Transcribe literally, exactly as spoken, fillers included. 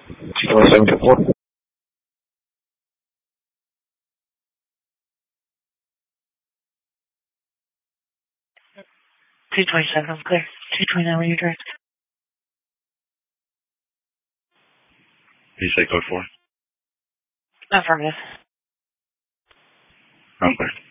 two twenty-seven to four. two twenty-seven, I'm clear. two twenty-nine, where you direct? You say code four? Affirmative. I'm clear.